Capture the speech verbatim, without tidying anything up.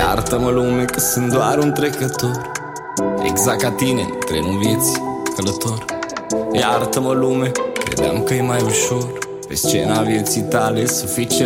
Iartă-mă lume că sunt doar un trecător, exact ca tine, trenul vieții, călător. Iartă-mă lume, credeam că e mai ușor pe scena vieții tale să fii cel